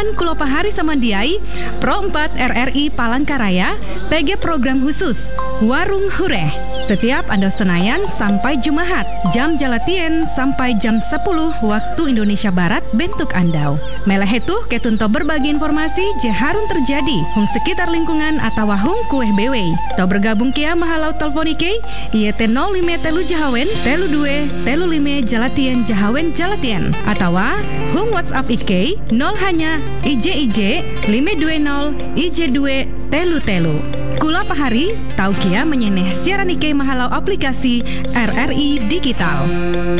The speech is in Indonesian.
Siaran Kulo Pahari Samandiai Pro 4 RRI Palangkaraya TG Program Khusus Warung Hureh. Setiap Ando Senayan sampai Jumahat, jam jalatien sampai jam 10 waktu Indonesia Barat bentuk Andau. Melehetuh ketunto berbagi informasi jeharun terjadi hung sekitar lingkungan atau hung kueh bewe. Tau bergabung kia mahalau teleponike ieu teh 05 telu Jahawen telu 2 telu 5 jalatien Jahawen jalatien atau hung WhatsApp IK 0 hanya IJ 520 IJ2 telu telu. Kula Pahari tau kia menyeneh siaran IK mahalau aplikasi RRI Digital.